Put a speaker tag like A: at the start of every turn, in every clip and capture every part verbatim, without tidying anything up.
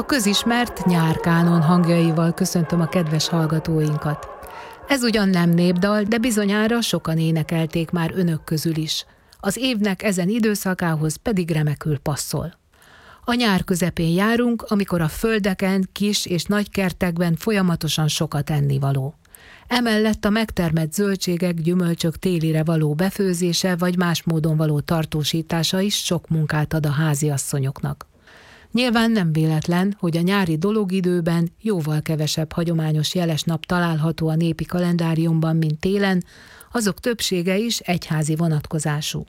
A: A közismert nyárkánon hangjaival köszöntöm a kedves hallgatóinkat. Ez ugyan nem népdal, de bizonyára sokan énekelték már önök közül is. Az évnek ezen időszakához pedig remekül passzol. A nyár közepén járunk, amikor a földeken, kis és nagy kertekben folyamatosan sokat ennivaló. Emellett a megtermett zöldségek, gyümölcsök télire való befőzése vagy más módon való tartósítása is sok munkát ad a háziasszonyoknak. Nyilván nem véletlen, hogy a nyári dologidőben jóval kevesebb hagyományos jeles nap található a népi kalendáriumban, mint télen, azok többsége is egyházi vonatkozású.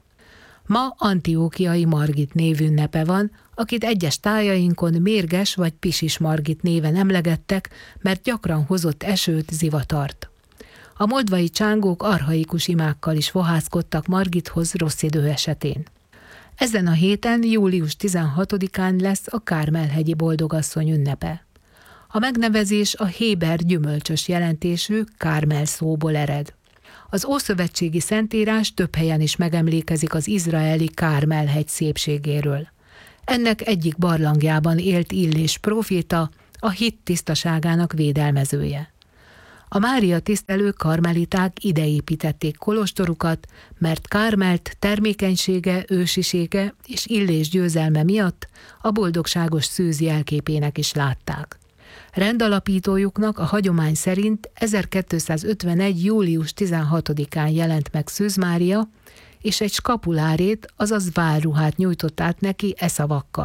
A: Ma Antiókiai Margit névünnepe van, akit egyes tájainkon Mérges vagy Pisis Margit néven emlegettek, mert gyakran hozott esőt, zivatart. A moldvai csángók archaikus imákkal is fohászkodtak Margithoz rossz idő esetén. Ezen a héten, július tizenhatodikán lesz a Kármel-hegyi Boldogasszony ünnepe. A megnevezés a héber gyümölcsös jelentésű Kármel szóból ered. Az ószövetségi szentírás több helyen is megemlékezik az izraeli Kármel-hegy szépségéről. Ennek egyik barlangjában élt Illés próféta, a hit tisztaságának védelmezője. A Mária tisztelő karmeliták ide építették kolostorukat, mert Kármelt termékenysége, ősisége és Illés győzelme miatt a boldogságos szűz jelképének is látták. Rendalapítójuknak a hagyomány szerint ezerkétszázötvenegy. július tizenhatodikán jelent meg Szűz Mária, és egy skapulárét, azaz válruhát nyújtott át neki e szavakkal: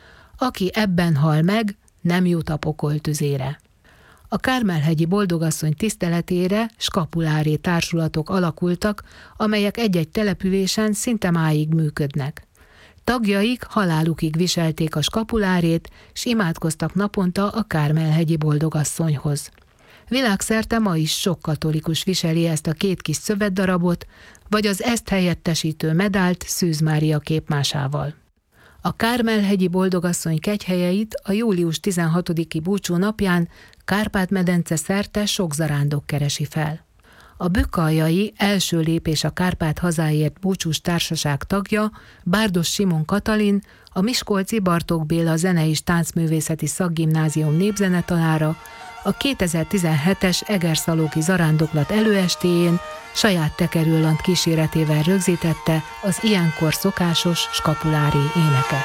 A: aki ebben hal meg, nem jut a pokol tüzére. A Kármel-hegyi Boldogasszony tiszteletére skapuláré társulatok alakultak, amelyek egy-egy településen szinte máig működnek. Tagjaik halálukig viselték a skapulárét, s imádkoztak naponta a Kármel-hegyi Boldogasszonyhoz. Világszerte ma is sok katolikus viseli ezt a két kis szövetdarabot, vagy az ezt helyettesítő medált Szűz Mária képmásával. A Kármel-hegyi Boldogasszony kegyhelyeit a július tizenhatodiki búcsú napján Kárpát-medence szerte sok zarándok keresi fel. A Bükkaljai első lépés a Kárpát hazáért búcsús társaság tagja, Bárdos Simon Katalin, a miskolci Bartók Béla Zene- és Táncművészeti Szakgimnázium népzenetanára a kétezer-tizenhetes Egerszalóki zarándoklat előestéjén saját tekerőlant kíséretével rögzítette az ilyenkor szokásos skapulári éneket.